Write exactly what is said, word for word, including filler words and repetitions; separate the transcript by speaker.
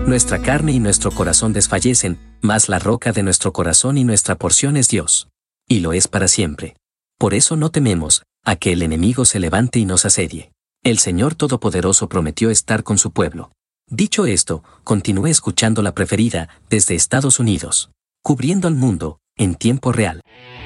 Speaker 1: Nuestra carne y nuestro corazón desfallecen, mas la roca de nuestro corazón y nuestra porción es Dios. Y lo es para siempre. Por eso no tememos a que el enemigo se levante y nos asedie. El Señor Todopoderoso prometió estar con su pueblo. Dicho esto, continué escuchando La Preferida desde Estados Unidos, cubriendo al mundo en tiempo real.